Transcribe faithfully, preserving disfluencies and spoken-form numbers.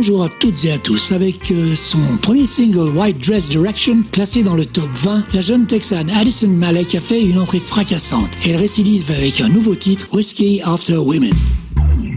Bonjour à toutes et à tous. Avec euh, son premier single White Dress Direction, classé dans le top vingt, la jeune Texane Addison Malek a fait une entrée fracassante. Elle récidive avec un nouveau titre, Whiskey After Women.